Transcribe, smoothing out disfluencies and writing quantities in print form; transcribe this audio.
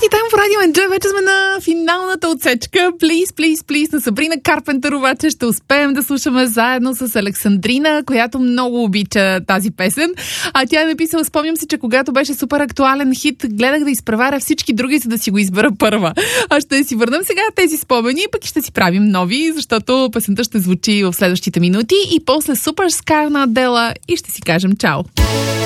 Там в Радио Енджой вече сме на финалната отсечка. Please, please, please на Сабрина Карпентър, обаче ще успеем да слушаме заедно с Александрина, която много обича тази песен. А тя е написала: спомням си, че когато беше супер актуален хит, гледах да изпреваря всички други, за да си го избера първа. А ще си върнем сега тези спомени, пък ще си правим нови, защото песента ще звучи в следващите минути и после Суперскар на Адела и ще си кажем чао.